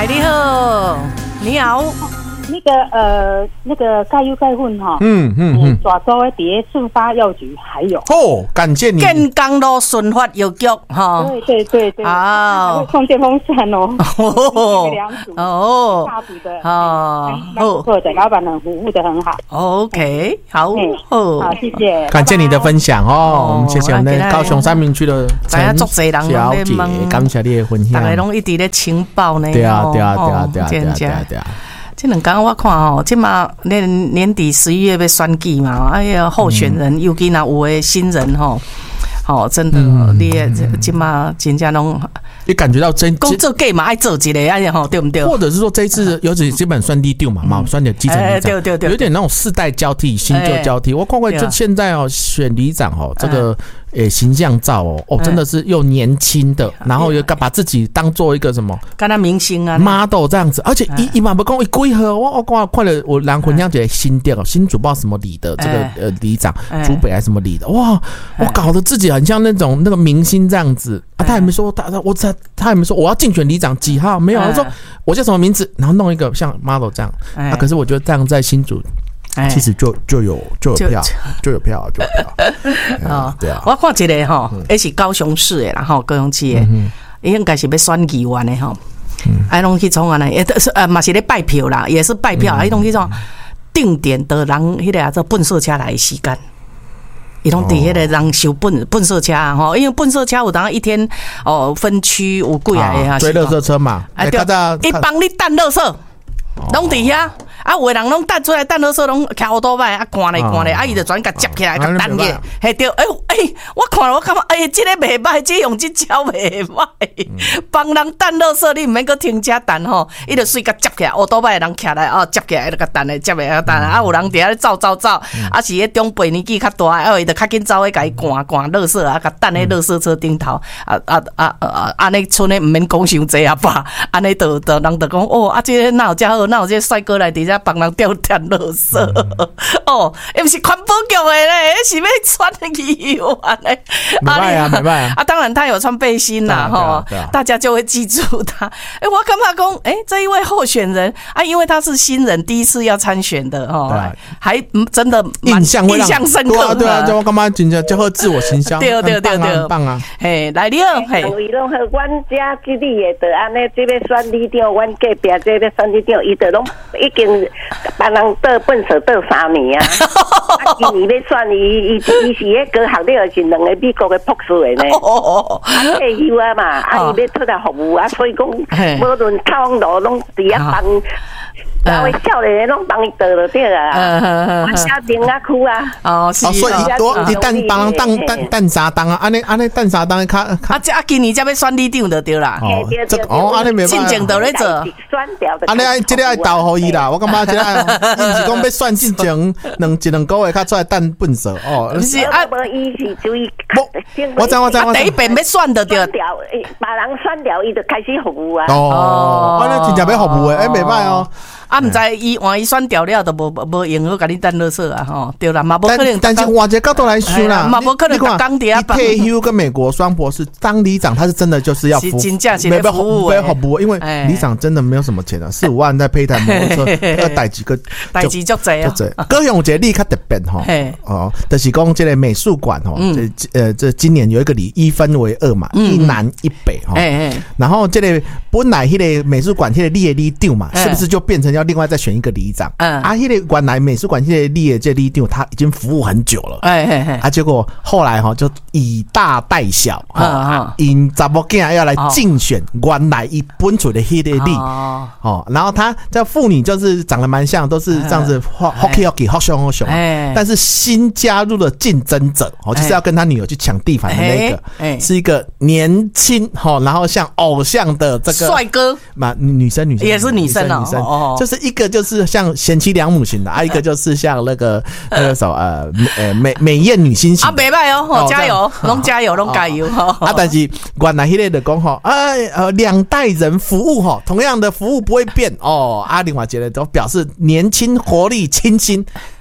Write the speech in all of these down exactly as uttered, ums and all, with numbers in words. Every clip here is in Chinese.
哎，你好，你好。 那个呃，那个钙优钙粉哈， 嗯嗯嗯， 抓周的底下顺发药局还有哦，感谢你。 健康路顺发药局哈， 对对对对，啊，会送电风扇哦，哦，两组哦，大组的哦，好，的老板很服务的很好 ，OK， 好， 好，谢谢， 感谢你的分享哦，我们谢谢我们的高雄三民区的陈小姐，感谢你的分享， 大家拢一直咧情报呢， 对啊对啊对啊对啊对啊对啊对啊。 这两天我看吼，即马年年底十一月要选举嘛，哎呀，候选人、嗯、尤其那有诶新人吼，吼真的，嗯、你即马真正拢， 你感觉到真工作计嘛爱做一个，哎呀吼，对不对？ 或者是说这一次尤其基本选里长嘛，嘛选的基层里长， 对对对， 有点那种世代交替、新旧交替。我看过就现在哦，选里长哦，这个。诶、欸，形象照哦，哦，真的是又年轻的，然后又把自己当做一个什么， 跟他明星啊 model 这样子，而且一一嘛不讲一几号，我我看快了，我蓝魂这样子新店哦，新主报什么里的这个呃里长，竹北还是什么里的，哇，我搞得自己很像那种那个明星这样子啊，他也没说他他我他他也没说我要竞选里长几号，没有，他说我叫什么名字，然后弄一个像 model 这样啊，可是我觉得这样在新竹。其实就就有就有票，就有票，就有票。 哦，对啊。我看一个吼，也是高雄市的，然后高雄市的，应该是要选议员的吼。哎，拢去从啊呢，也是呃，嘛是咧拜票啦，也是拜票，哎，拢去从定点的人迄个做笨色车来的时间。伊拢伫迄个人收笨笨色车啊吼，因为笨色车有当一天哦分区有几个啊， 追垃圾车嘛， 哎对，伊帮你担垃圾，拢伫遐。啊，有的人拢弹出来，弹垃圾拢骑乌托邦啊，赶来赶来，啊，伊就转甲接起来，甲弹去，嘿对，哎哎，我看了我感觉，哎，这个袂歹，这用这招袂歹，帮人弹垃圾，你毋免搁停车弹吼，伊就随甲接起来，乌托邦的人骑来哦，接起来，甲弹的接的弹，啊，有人伫遐走走走，啊是迄中辈年纪较大，啊，伊就较紧走去甲伊赶赶垃圾啊，甲弹喺垃圾车顶头，啊啊啊啊，安尼剩的毋免讲伤济啊吧，安尼就就人就讲哦，啊，这个哪有遮好，哪有这个帅哥来伫遮。帮人掉掉垃圾、嗯、哦，也不是环保局的嘞，是要穿议员嘞。 没办啊，没办啊。 啊，当然他有穿背心啦，哈、啊啊，大家就会记住他。哎、欸，我感觉讲，哎、欸，这一位候选人啊，因为他是新人，第一次要参选的哦，还真的印象印象深刻。 对啊，对啊，就我感觉真正就好自我形象， 对对对对， 很棒啊。 嘿，来了，嘿， 因为拢好，阮家这里的就安尼，这要选里长，阮隔壁这要选里长，伊就拢已经。帮人倒粪扫倒三年啊！啊，今年要选伊，伊伊是迄高学历，是两个美国的博士的呢。啊，退休啊嘛，啊，伊要出来服务啊，所以讲，无论套路拢伫遐帮。老的少年拢帮伊倒就对啊，我小丁啊哭啊。 哦，是。 所以伊多一旦帮人当当当啥当啊，安尼安尼当啥当较。 啊，这啊今年才要选里长就对啦。 哦，这哦安尼没办法。进前就咧做。 安尼爱这个爱投互伊啦，我感觉这个爱，伊毋是讲要选进前两一两个月较出来当笨手哦。 不是啊，无伊是注意。 我知我知我知。 第一遍要选就对。 选掉，把人选掉，伊就开始服务啊。 哦，安尼真正要服务诶，哎，袂歹哦。 啊，毋知伊换伊选掉了，都无无用好，甲你等垃圾啊，吼，对啦，嘛无可能。 但是换一个角度来说啦， 嘛无可能讲工地啊。 退休跟美国双博士当里长，他是真的就是要服务， 没有服务， 没有服务，因为里长真的没有什么钱啊，四五万在配台摩托车，要带几个， 带几足济啊。 高雄有一个例较特别吼，哦，就是讲这个美术馆吼，呃，这今年有一个里一分为二嘛，一南一北哈，然后这个本来迄个美术馆迄个里的里长嘛，是不是就变成要另外再选一个里长？嗯，啊，迄个原来美术馆迄个里的这里长他已经服务很久了，哎哎哎，啊，结果后来哈就以大带小，哈，因查某囝要来竞选原来一本厝的迄个里，哦，然后他这妇女就是长得蛮像，都是这样子，hockey hockey 好凶好凶，但是新加入的竞争者，哦，就是要跟他女儿去抢地盘的那个，是一个年轻，哈，然后像偶像的这个帅哥， 嘛，女生女生也是女生哦， 女生就是一个就是像贤妻良母型的，啊，一个就是像那个那个什么呃呃美美艳女星型啊，袂歹哦，加油，拢加油，拢加油哈！ 啊，但是原来迄个就讲吼，哎呃两代人服务吼，同样的服务不会变哦。啊，另外一个都表示年轻活力清新。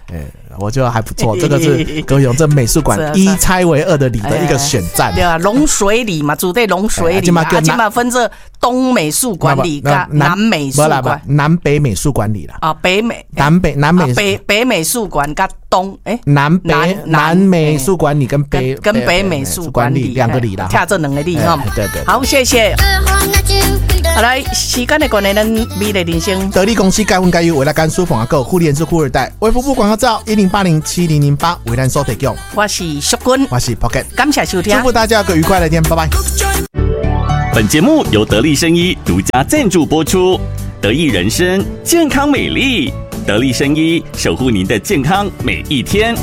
哎，我觉得还不错，这个是高雄这美术馆一拆为二的里的一个选战。 对啊，龙水里嘛，主对龙水里啊，今嘛分这东美术馆里跟南美术馆， 南北美术馆里啦。 啊，北美、 南北、南美、 北北美术馆跟东哎， 南北南美术馆里跟北跟北美术馆里两个里啦， 跳这两个里哈。 对对， 好，谢谢。好来，时间的关系，咱美丽人生得力公司该分该有，为了甘肃凤阿哥互联是富二代，为服务广告照一零八零七零零八为咱所提供。 我是淑君， 我是 Pocket， 感谢收听， 祝福大家有个愉快的一天，拜拜。 本节目由得力生医独家赞助播出，得益人生健康美丽，得力生医守护您的健康每一天。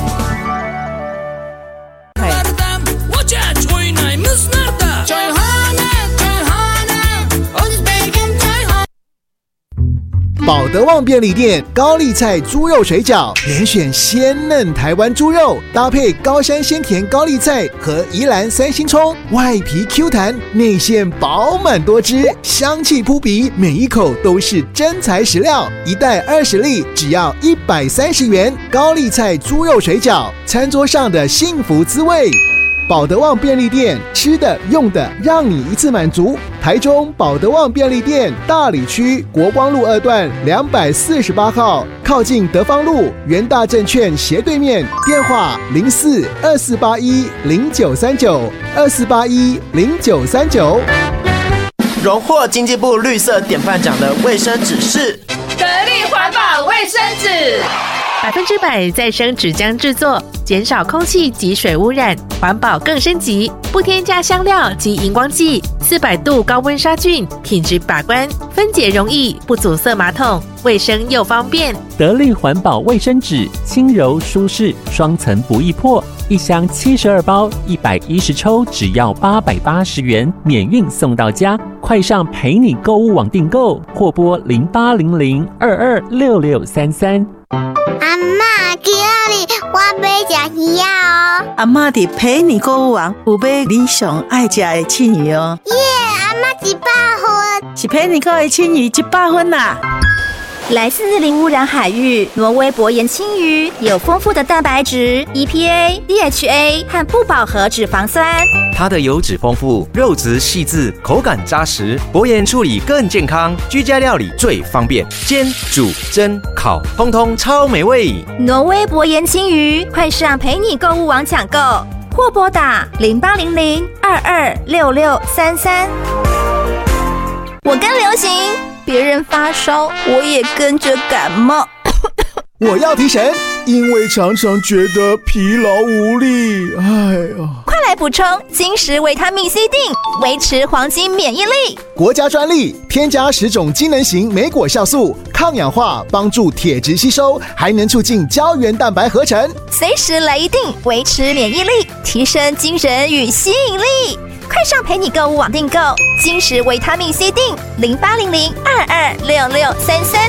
宝德旺便利店高丽菜猪肉水饺，连选鲜嫩台湾猪肉，搭配高山鲜甜高丽菜和宜兰三星葱，外皮 Q 弹，内馅饱满多汁，香气扑鼻，每一口都是真材实料。一袋二十粒，只要一百三十元。高丽菜猪肉水饺，餐桌上的幸福滋味。宝德旺便利店，吃的用的让你一次满足。台中宝德旺便利店大里区国光路二段两百四十八号，靠近德芳路元大证券斜对面，电话零四二四八一零九三九二四八一零九三九。 荣获经济部绿色典范奖的卫生纸是得力环保卫生纸。 百分之百再生纸浆制作，减少空气及水污染，环保更升级，不添加香料及荧光剂，四百度高温杀菌，品质把关，分解容易，不阻塞马桶，卫生又方便。 得力环保卫生纸，轻柔舒适，双层不易破，一箱七十二包，一百一十抽，只要八百八十元，免运送到家。快上陪你购物网订购，或拨零八零零二二六六三三。 阿嬷，今日我要吃鱼啊！哦， 阿嬷伫陪你购物网有买你上爱吃的青鱼哦。 耶，阿嬷一百分， 是陪你购的青鱼一百分啦。 来自零污染海域，挪威薄盐青鱼有丰富的蛋白质、E P A、D H A 和不饱和脂肪酸。 它的油脂丰富，肉质细致，口感扎实，薄盐处理更健康，居家料理最方便，煎、煮、蒸、烤，通通超美味。 挪威薄盐青鱼，快上陪你购物网抢购，或拨打零八零零二二六六三三。我跟流行。别人发烧，我也跟着感冒。 我要提神，因为常常觉得疲劳无力。哎呀， 快来补充金石维他命 C 锭，维持黄金免疫力。 国家专利，添加十种机能型莓果酵素，抗氧化，帮助铁质吸收，还能促进胶原蛋白合成。 随时来一锭，维持免疫力，提升精神与吸引力。快上陪你购物网订购金石维他命 C 锭，零八零零二二六六三三。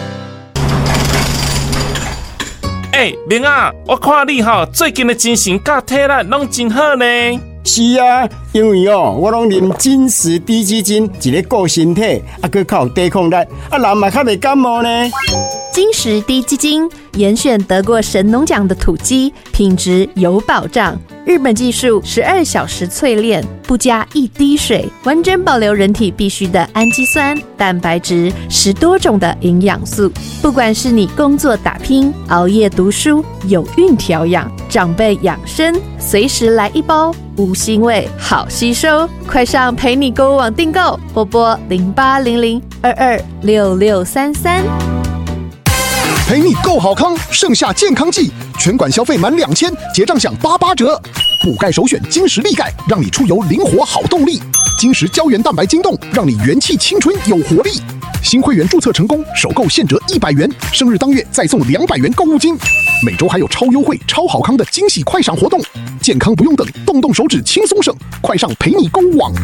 哎，明啊，我看你哈最近的精神甲体力拢真好呢。 是啊，因为哦，我拢啉金石低基金，一个顾身体，啊，佮较有抵抗力，啊，人嘛较袂感冒呢。 金石低基金严选得过神农奖的土鸡，品质有保障。日本技术十二小时淬炼，不加一滴水，完整保留人体必需的氨基酸、蛋白质，十多种的营养素。不管是你工作打拼、熬夜读书、有孕调养、长辈养生，随时来一包，无腥味，好吸收。快上陪你购物网订购，拨拨零八零零二二六六三三。 陪你购好康，盛夏健康季，全馆消费满两千，结账享八八折。补钙首选金石力钙，让你出游灵活好动力。金石胶原蛋白晶冻，让你元气青春有活力。新会员注册成功，首购现折一百元，生日当月再送两百元购物金。每周还有超优惠、超好康的惊喜快闪活动，健康不用等，动动手指轻松省。快上陪你购物网。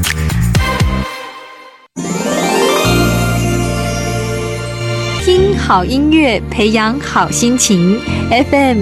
听好音乐，培养好心情。F M